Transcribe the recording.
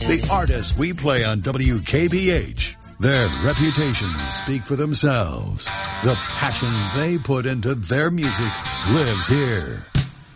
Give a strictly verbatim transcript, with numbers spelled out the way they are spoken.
The artists we play on W K B H, their reputations speak for themselves. The passion they put into their music lives here.